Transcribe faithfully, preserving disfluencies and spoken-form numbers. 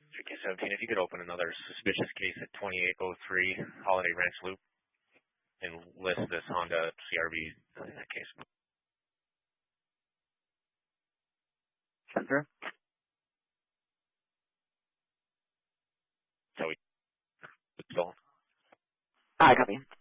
three K seventeen, if you could open another suspicious case at twenty-eight oh three Holiday Ranch Loop and list this Honda C R V in that case. Sure. So we still. I copy.